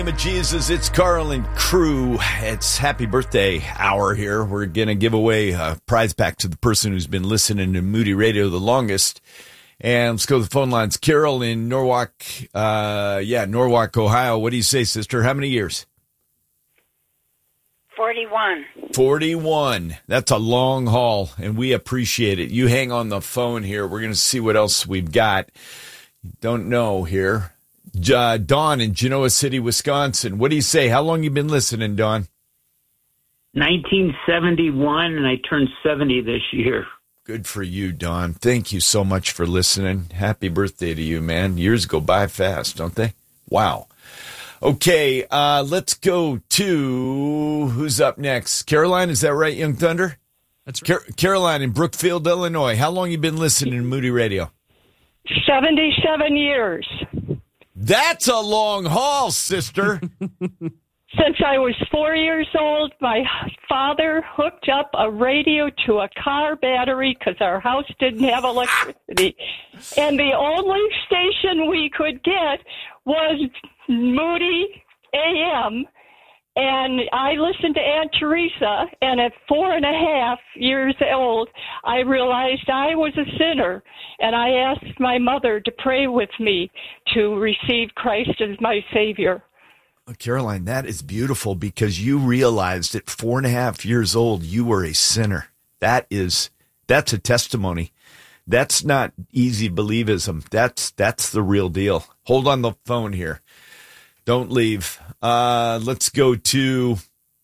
Name of Jesus, it's Carl and crew. It's happy birthday hour here. We're going to give away a prize pack to the person who's been listening to Moody Radio the longest. And let's go to the phone lines. Carol in Norwalk, Norwalk, Ohio. What do you say, sister? How many years? 41. 41. That's a long haul, and we appreciate it. You hang on the phone here. We're going to see what else we've got. Don't know here. Dawn in Genoa City, Wisconsin. What do you say? How long you been listening, Dawn? 1971, and I turned 70 this year. Good for you, Dawn. Thank you so much for listening. Happy birthday to you, man. Years go by fast, don't they? Wow. Okay, let's go to who's up next. Caroline, is that right, Young Thunder? That's right. Caroline in Brookfield, Illinois. How long you been listening to Moody Radio? 77 years. That's a long haul, sister. Since I was 4 years old, my father hooked up a radio to a car battery because our house didn't have electricity. And the only station we could get was Moody AM. And I listened to Aunt Teresa, and at 4.5 years old, I realized I was a sinner, and I asked my mother to pray with me to receive Christ as my Savior. Caroline, that is beautiful because you realized at 4.5 years old you were a sinner. That's a testimony. That's not easy believism. That's the real deal. Hold on the phone here. Don't leave. Let's go to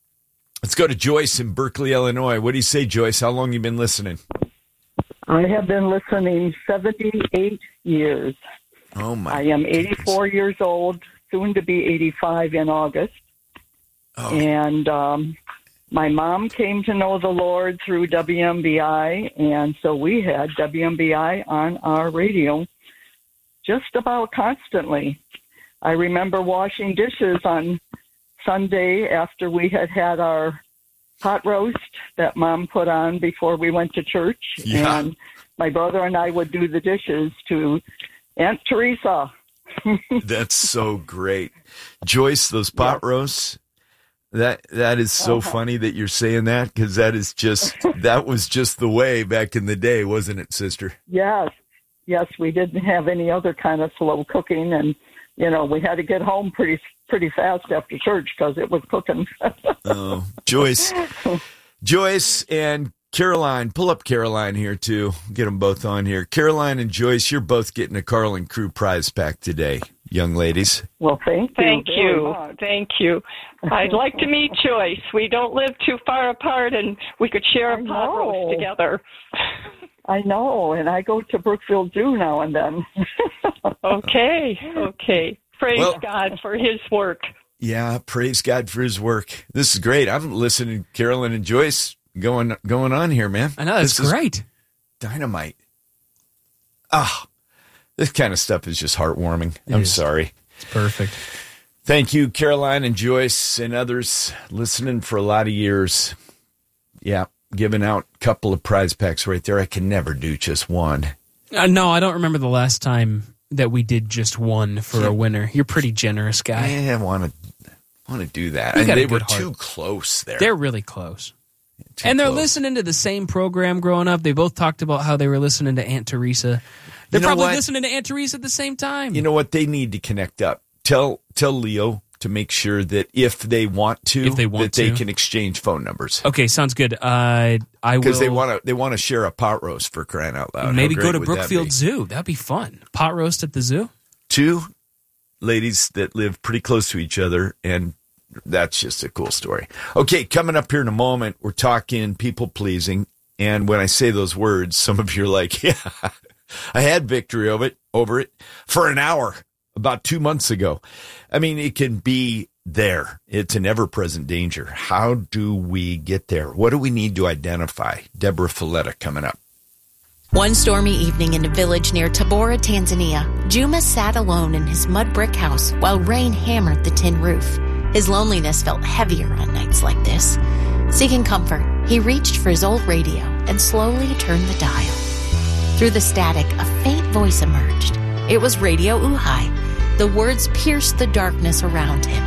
Joyce in Berkeley, Illinois. What do you say, Joyce? How long have you been listening? I have been listening 78 years. Oh, my I am 84 years old, soon to be 85 in August. Oh. And my mom came to know the Lord through WMBI, and so we had WMBI on our radio just about constantly. I remember washing dishes on Sunday after we had our hot roast that Mom put on before we went to church. Yeah. And my brother and I would do the dishes to Aunt Teresa. That's so great. Joyce, those pot roasts, that is so funny that you're saying that because that was just the way back in the day, wasn't it, sister? Yes, we didn't have any other kind of slow cooking, and we had to get home pretty fast after church because it was cooking. Oh, Joyce and Caroline, pull up Caroline here too. Get them both on here. Caroline and Joyce, you're both getting a Carl and Crew prize pack today, young ladies. Well, thank you. Thank you. I'd like to meet Joyce. We don't live too far apart, and we could share a pot roast together. I know, and I go to Brookfield Zoo now and then. Okay. Praise God for his work. Yeah, praise God for his work. This is great. I'm listening to Carolyn and Joyce going on here, man. I know, that's great. Dynamite. This kind of stuff is just heartwarming. I'm sorry. It's perfect. Thank you, Caroline and Joyce and others listening for a lot of years. Yeah. Giving out a couple of prize packs right there. I can never do just one. No, I don't remember the last time that we did just one for a winner. You're a pretty generous guy. I want to do that. And they were too close there. They're really close. And they're listening to the same program growing up. They both talked about how they were listening to Aunt Teresa. They're probably listening to Aunt Teresa at the same time. You know what? They need to connect up. Tell Leo to make sure that if they want to, they can exchange phone numbers. Okay, sounds good. I will, because they want to share a pot roast, for crying out loud. Maybe go to Brookfield Zoo. That'd be fun. Pot roast at the zoo. Two ladies that live pretty close to each other, and that's just a cool story. Okay, coming up here in a moment, we're talking people pleasing, and when I say those words, some of you are like, "Yeah, I had victory over it for an hour." About 2 months ago. I mean, it can be there. It's an ever-present danger. How do we get there? What do we need to identify? Deborah Folletta coming up. One stormy evening in a village near Tabora, Tanzania, Juma sat alone in his mud brick house while rain hammered the tin roof. His loneliness felt heavier on nights like this. Seeking comfort, he reached for his old radio and slowly turned the dial. Through the static, a faint voice emerged. It was Radio Uhay. The words pierced the darkness around him.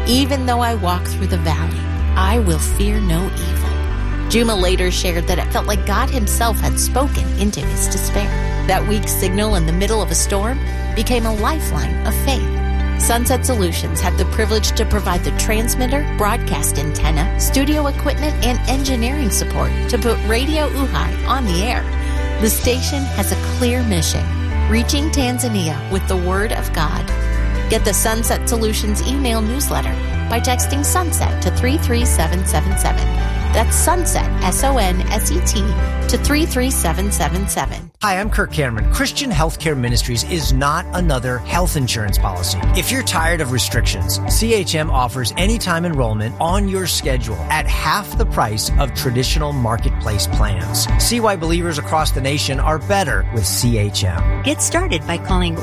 Even though I walk through the valley, I will fear no evil. Juma later shared that it felt like God himself had spoken into his despair. That weak signal in the middle of a storm became a lifeline of faith. Sunset Solutions had the privilege to provide the transmitter, broadcast antenna, studio equipment, and engineering support to put Radio Uhai on the air. The station has a clear mission, reaching Tanzania with the Word of God. Get the Sunset Solutions email newsletter by texting SUNSET to 33777. That's SUNSET, SONSET, to 33777. Hi, I'm Kirk Cameron. Christian Healthcare Ministries is not another health insurance policy. If you're tired of restrictions, CHM offers anytime enrollment on your schedule at half the price of traditional marketplace plans. See why believers across the nation are better with CHM. Get started by calling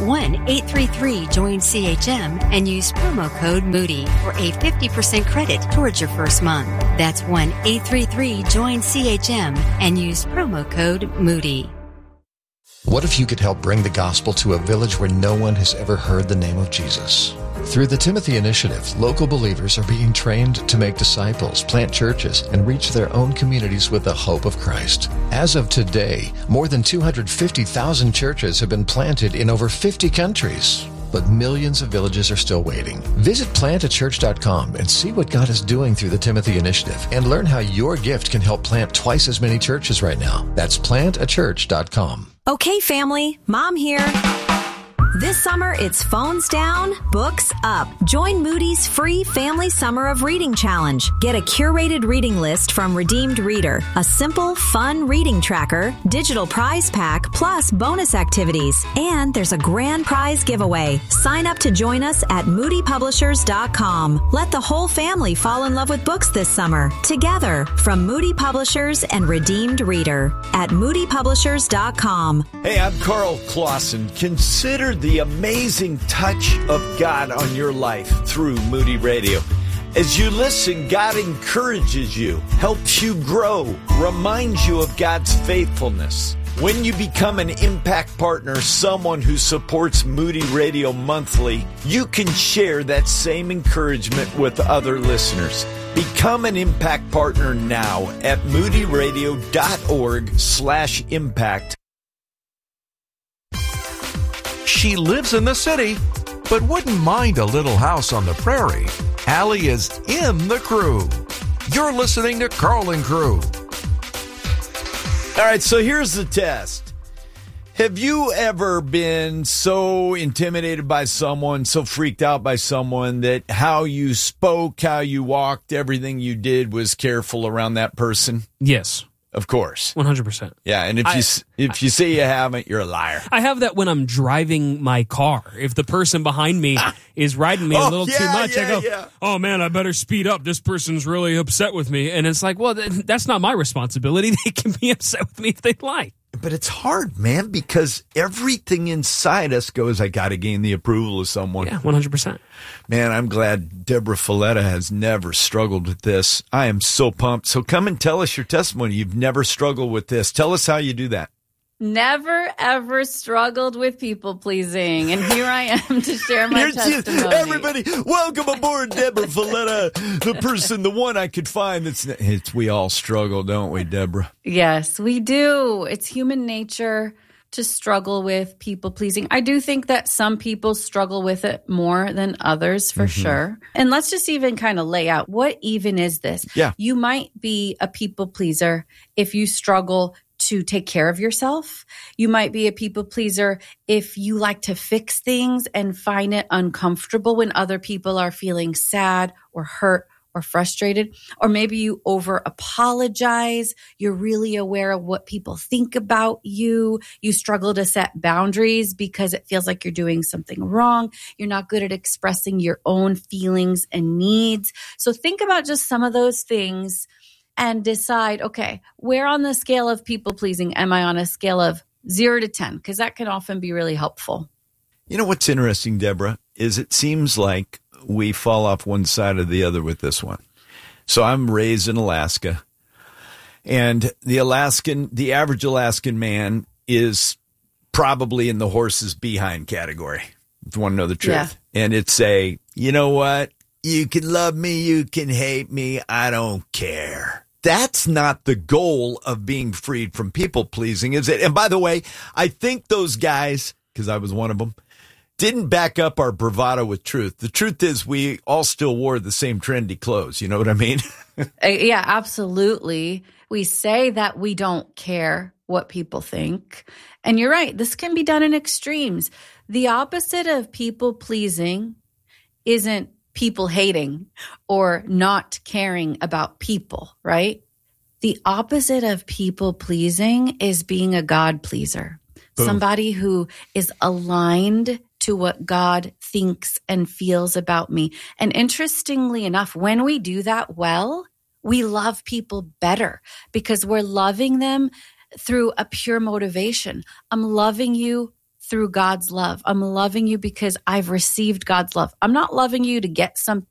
1-833-JOIN-CHM and use promo code Moody for a 50% credit towards your first month. That's 1-833-JOIN-CHM and use promo code Moody. What if you could help bring the gospel to a village where no one has ever heard the name of Jesus? Through the Timothy Initiative, local believers are being trained to make disciples, plant churches, and reach their own communities with the hope of Christ. As of today, more than 250,000 churches have been planted in over 50 countries. But millions of villages are still waiting. Visit plantachurch.com and see what God is doing through the Timothy Initiative and learn how your gift can help plant twice as many churches right now. That's plantachurch.com. Okay, family, Mom here. This summer, it's phones down, books up. Join Moody's free Family Summer of Reading Challenge. Get a curated reading list from Redeemed Reader, a simple, fun reading tracker, digital prize pack, plus bonus activities. And there's a grand prize giveaway. Sign up to join us at moodypublishers.com. Let the whole family fall in love with books this summer. Together, from Moody Publishers and Redeemed Reader at moodypublishers.com. Hey, I'm Carl Clausen. Consider the amazing touch of God on your life through Moody Radio. As you listen, God encourages you, helps you grow, reminds you of God's faithfulness. When you become an Impact Partner, someone who supports Moody Radio monthly, you can share that same encouragement with other listeners. Become an Impact Partner now at moodyradio.org/impact. She lives in the city, but wouldn't mind a little house on the prairie. Allie is in the crew. You're listening to Carl and Crew. All right, so here's the test. Have you ever been so intimidated by someone, so freaked out by someone that how you spoke, how you walked, everything you did was careful around that person? Yes. Of course. 100%. Yeah, and if you say you haven't, you're a liar. I have that when I'm driving my car. If the person behind me is riding me a little too much, I go, oh, man, I better speed up. This person's really upset with me. And it's like, well, that's not my responsibility. They can be upset with me if they like. But it's hard, man, because everything inside us goes, I got to gain the approval of someone. Yeah, 100%. Man, I'm glad Deborah Folletta has never struggled with this. I am so pumped. So come and tell us your testimony. You've never struggled with this. Tell us how you do that. Never, ever struggled with people pleasing. And here I am to share my testimony. Everybody, welcome aboard Deborah Folletta, the person, the one I could find. We all struggle, don't we, Deborah? Yes, we do. It's human nature to struggle with people pleasing. I do think that some people struggle with it more than others, for sure. And let's just even kind of lay out, what even is this? Yeah. You might be a people pleaser if you struggle to take care of yourself. You might be a people pleaser if you like to fix things and find it uncomfortable when other people are feeling sad or hurt or frustrated. Or maybe you over apologize. You're really aware of what people think about you. You struggle to set boundaries because it feels like you're doing something wrong. You're not good at expressing your own feelings and needs. So think about just some of those things and decide, okay, where on the scale of people pleasing am I on a scale of 0 to 10? Because that can often be really helpful. You know what's interesting, Deborah, is it seems like we fall off one side or the other with this one. So I'm raised in Alaska, and the average Alaskan man is probably in the horse's behind category, if you want to know the truth. Yeah. And it's you know what? You can love me, you can hate me, I don't care. That's not the goal of being freed from people pleasing, is it? And by the way, I think those guys, because I was one of them, didn't back up our bravado with truth. The truth is we all still wore the same trendy clothes. You know what I mean? Yeah, absolutely. We say that we don't care what people think. And you're right. This can be done in extremes. The opposite of people pleasing isn't people hating or not caring about people, right? The opposite of people pleasing is being a God pleaser. Boom. Somebody who is aligned to what God thinks and feels about me. And interestingly enough, when we do that well, we love people better because we're loving them through a pure motivation. I'm loving you through God's love. I'm loving you because I've received God's love. I'm not loving you to get something